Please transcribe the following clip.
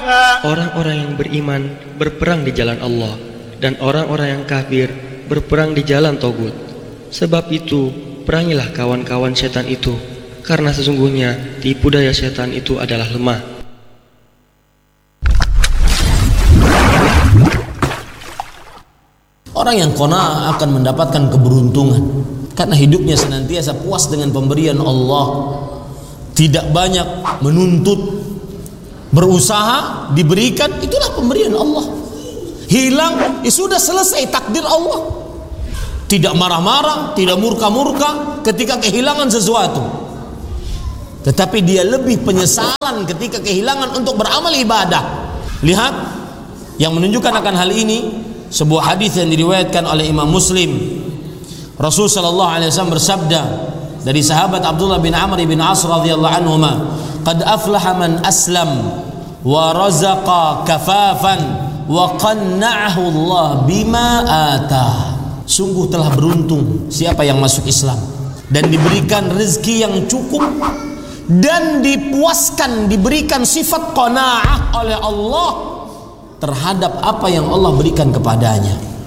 سيفا. Orang-orang yang beriman berperang di jalan Allah, dan orang-orang yang kafir berperang di jalan Togut. Sebab itu, perangilah kawan-kawan setan itu, karena sesungguhnya tipu daya setan itu adalah lemah. Orang yang qanaah akan mendapatkan keberuntungan karena hidupnya senantiasa puas dengan pemberian Allah, tidak banyak menuntut, berusaha diberikan, itulah pemberian Allah. Hilang, sudah selesai takdir Allah. Tidak marah-marah, tidak murka-murka ketika kehilangan sesuatu, tetapi dia lebih penyesalan ketika kehilangan untuk beramal ibadah. Lihat, yang menunjukkan akan hal ini sebuah hadis yang diriwayatkan oleh Imam Muslim. Rasul sallallahu alaihi wasallam bersabda dari sahabat Abdullah bin Amr bin As radhiyallahu anhuma, "Qad aflaha man aslam wa razaqa kafafan wa qanna'ahu Allah bima atah." Sungguh telah beruntung siapa yang masuk Islam dan diberikan rezeki yang cukup dan dipuaskan, diberikan sifat qanaah oleh Allah terhadap apa yang Allah berikan kepadanya.